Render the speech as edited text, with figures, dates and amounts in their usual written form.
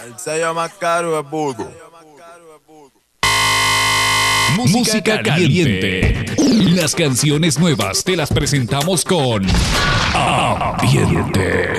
El sello más caro es Voodoo. Música caliente. Las canciones nuevas te las presentamos con Ambiente.